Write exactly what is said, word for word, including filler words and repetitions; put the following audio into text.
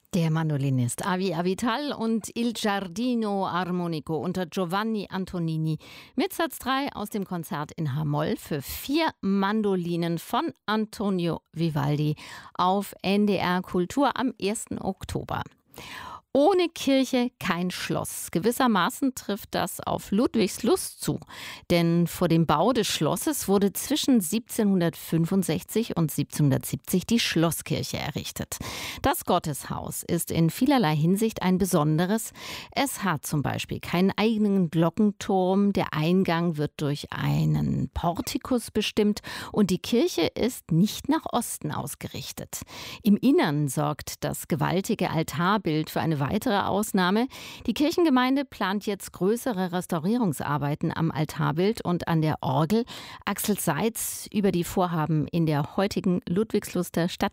Der Mandolinist Avi Avital und Il Giardino Armonico unter Giovanni Antonini mit Satz drei aus dem Konzert in H-Moll für vier Mandolinen von Antonio Vivaldi auf N D R Kultur am ersten Oktober. Ohne Kirche kein Schloss. Gewissermaßen trifft das auf Ludwigslust zu. Denn vor dem Bau des Schlosses wurde zwischen siebzehnhundertfünfundsechzig und siebzehnhundertsiebzig die Schlosskirche errichtet. Das Gotteshaus ist in vielerlei Hinsicht ein besonderes. Es hat zum Beispiel keinen eigenen Glockenturm. Der Eingang wird durch einen Portikus bestimmt und die Kirche ist nicht nach Osten ausgerichtet. Im Innern sorgt das gewaltige Altarbild für eine weitere Ausnahme. Die Kirchengemeinde plant jetzt größere Restaurierungsarbeiten am Altarbild und an der Orgel. Axel Seitz über die Vorhaben in der heutigen Ludwigsluster Stadt